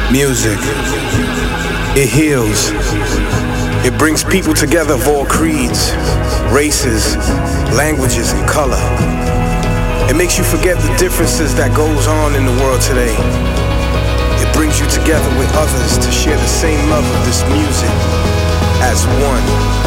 Music, it heals. It brings people together of all creeds, races, languages, and color. It makes you forget the differences that goes on in the world today. It brings you together with others to share the same love of this music as one.